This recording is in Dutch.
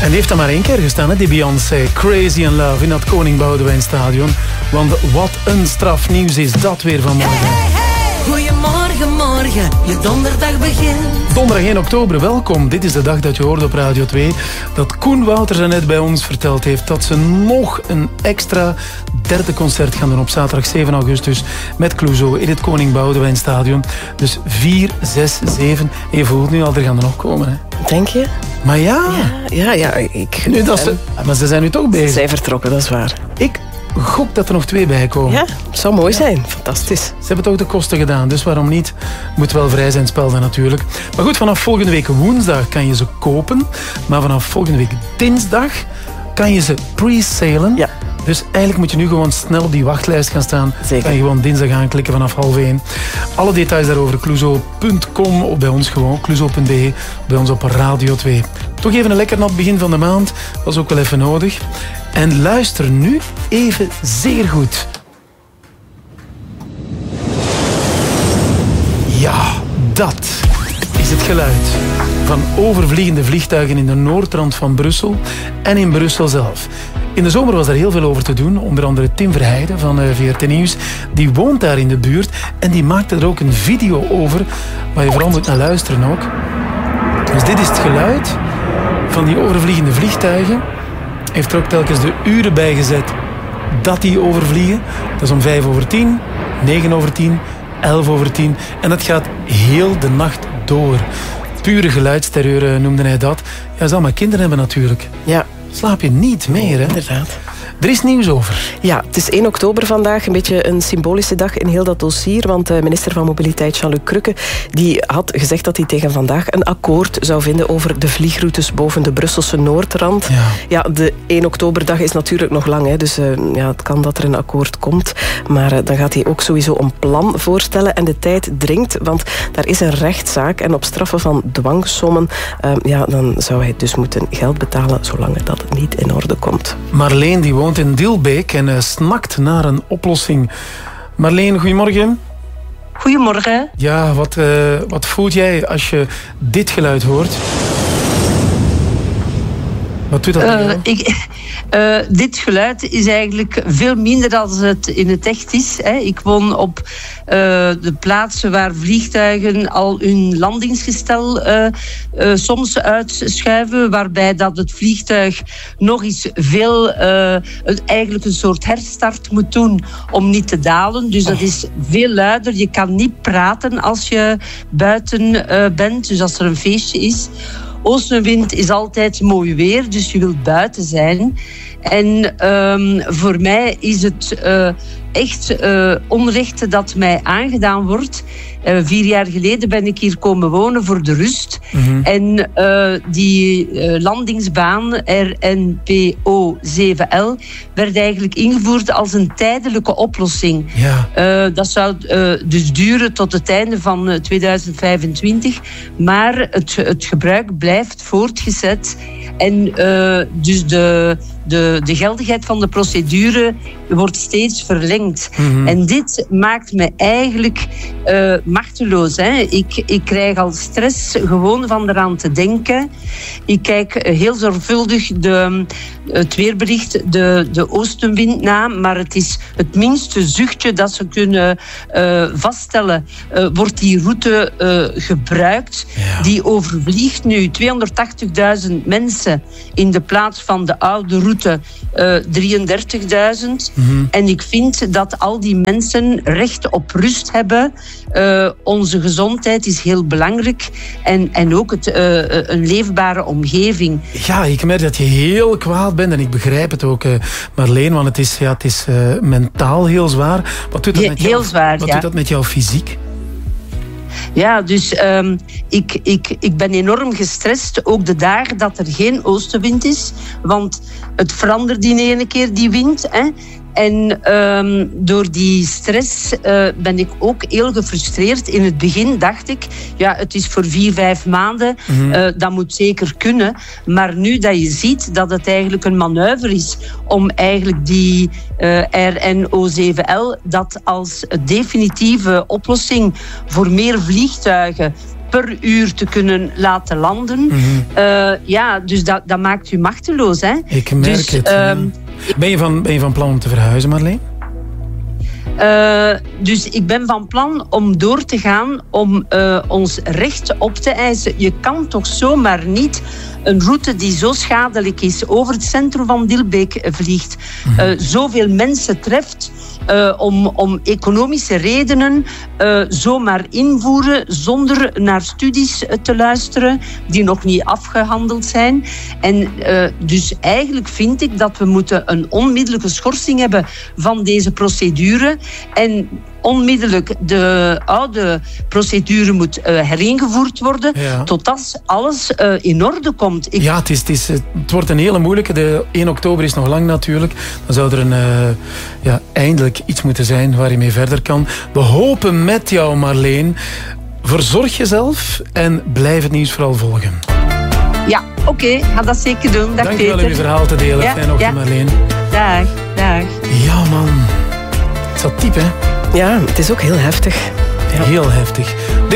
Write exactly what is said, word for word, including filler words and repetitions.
die heeft dan maar één keer gestaan, hè, die Beyoncé. Crazy in Love in dat Koning Boudewijn Stadion. Want wat een strafnieuws is dat weer vanmorgen. Hey, hey, hey. Goedemorgen, morgen, je donderdag begint. Donderdag één oktober, welkom. Dit is de dag dat je hoort op Radio twee dat Koen Wouters net bij ons verteld heeft dat ze nog een extra derde concert gaan doen op zaterdag zeven augustus met Clouseau in het Koning Boudewijn Stadion. Dus vier, zes, zeven. Je voelt nu al, er gaan er nog komen. Hè. Denk je? Maar ja. Ja, ja, ja ik... Nu, dat ze, maar ze zijn nu toch bezig. Ze zijn vertrokken, dat is waar. Ik gok dat er nog twee bij komen. Ja, het zou mooi zijn. Fantastisch. Ze hebben toch de kosten gedaan, dus waarom niet? Moet wel vrij zijn, spel dan natuurlijk. Maar goed, vanaf volgende week woensdag kan je ze kopen. Maar vanaf volgende week dinsdag kan je ze pre-salen. Ja. Dus eigenlijk moet je nu gewoon snel op die wachtlijst gaan staan. Zeker. Kan je gewoon dinsdag aanklikken vanaf half één. Alle details daarover clouseau punt com of bij ons gewoon, clouseau punt be, bij ons op Radio twee. Toch even een lekker nat begin van de maand. Was ook wel even nodig. En luister nu even zeer goed. Ja, dat is het geluid van overvliegende vliegtuigen in de noordrand van Brussel en in Brussel zelf. In de zomer was daar heel veel over te doen. Onder andere Tim Verheijden van V R T Nieuws. Die woont daar in de buurt en die maakte er ook een video over waar je vooral moet naar luisteren ook. Dus dit is het geluid van die overvliegende vliegtuigen. Heeft er ook telkens de uren bij gezet dat die overvliegen. Dat is om vijf over tien, negen over tien, elf over tien. En dat gaat heel de nacht door. Pure geluidsterreur noemde hij dat. Ja, zal maar kinderen hebben natuurlijk. Ja. Slaap je niet meer, hè? Inderdaad. Er is nieuws over. Ja, het is één oktober vandaag. Een beetje een symbolische dag in heel dat dossier. Want de minister van Mobiliteit, Jean-Luc Crukke, die had gezegd dat hij tegen vandaag een akkoord zou vinden over de vliegroutes boven de Brusselse Noordrand. Ja, ja de één oktoberdag is natuurlijk nog lang. Hè, dus uh, ja, het kan dat er een akkoord komt. Maar uh, dan gaat hij ook sowieso een plan voorstellen. En de tijd dringt, want daar is een rechtszaak. En op straffen van dwangsommen, uh, ja, dan zou hij dus moeten geld betalen zolang dat niet in orde komt. Marleen die woont in Dilbeek en uh, snakt naar een oplossing. Marleen, goedemorgen. Goedemorgen. Ja, wat, uh, wat voelt jij als je dit geluid hoort? Wat doet dat met jou? Uh, ik, uh, dit geluid is eigenlijk veel minder dan het in het echt is. Hè. Ik woon op uh, de plaatsen waar vliegtuigen al hun landingsgestel uh, uh, soms uitschuiven, waarbij dat het vliegtuig nog eens veel, uh, eigenlijk een soort herstart moet doen om niet te dalen. Dus dat is veel luider. Je kan niet praten als je buiten uh, bent, dus als er een feestje is. Oostenwind is altijd mooi weer, dus je wilt buiten zijn. En um, voor mij is het uh, echt uh, onrecht dat mij aangedaan wordt. Uh, vier jaar geleden ben ik hier komen wonen voor de rust. Mm-hmm. En uh, die uh, landingsbaan R N P O zeven L werd eigenlijk ingevoerd als een tijdelijke oplossing. Ja. Uh, dat zou uh, dus duren tot het einde van uh, tweeduizend vijfentwintig. Maar het, het gebruik blijft voortgezet. En uh, dus de, de, de geldigheid van de procedure wordt steeds verlengd. Mm-hmm. En dit maakt me eigenlijk uh, machteloos. Hè. Ik, ik krijg al stress gewoon van eraan te denken. Ik kijk heel zorgvuldig de, het weerbericht, de, de oostenwind na, maar het is het minste zuchtje dat ze kunnen uh, vaststellen. Uh, wordt die route uh, gebruikt? Ja. Die overvliegt nu tweehonderdtachtigduizend mensen in de plaats van de oude route uh, drieëndertigduizend. Mm-hmm. En ik vind dat al die mensen recht op rust hebben. Uh, onze gezondheid is heel belangrijk. En, en ook het, uh, een leefbare omgeving. Ja, ik merk dat je heel kwaad bent en ik begrijp het ook, uh, Marleen, want het is, ja, het is uh, mentaal heel zwaar. Wat doet dat met jou, heel zwaar, wat ja. doet dat met jou fysiek? Ja, dus um, ik, ik, ik ben enorm gestrest, ook de dagen dat er geen oostenwind is. Want het verandert in ene keer, die wind. Hè. En um, door die stress uh, ben ik ook heel gefrustreerd. In het begin dacht ik, ja, het is voor vier, vijf maanden, mm-hmm. uh, dat moet zeker kunnen. Maar nu dat je ziet dat het eigenlijk een manoeuvre is om eigenlijk die uh, R N O zeven L, dat als definitieve oplossing voor meer vliegtuigen per uur te kunnen laten landen. Mm-hmm. Uh, ja, dus dat, dat maakt u machteloos. Hè? Ik merk dus, het. Um, ben, je van, ben je van plan om te verhuizen, Marleen? Uh, dus ik ben van plan om door te gaan om uh, ons recht op te eisen. Je kan toch zomaar niet een route die zo schadelijk is over het centrum van Dilbeek vliegt, uh, zoveel mensen treft, uh, om, om economische redenen uh, zomaar invoeren zonder naar studies te luisteren die nog niet afgehandeld zijn. En uh, dus eigenlijk vind ik dat we moeten een onmiddellijke schorsing hebben van deze procedure en onmiddellijk de oude procedure moet uh, heringevoerd worden, ja. totdat alles uh, in orde komt. Ik... Ja, het, is, het, is, het wordt een hele moeilijke. De één oktober is nog lang natuurlijk. Dan zou er een, uh, ja, eindelijk iets moeten zijn waar je mee verder kan. We hopen met jou, Marleen. Verzorg jezelf en blijf het nieuws vooral volgen. Ja, oké. Okay, ga dat zeker doen. Dag, Dank je wel om je verhaal te delen. Ja, Fijn ochtend, ja. Marleen. Dag, dag. Ja, man. Het zat diep, hè? Ja, het is ook heel heftig. Ja. Heel heftig.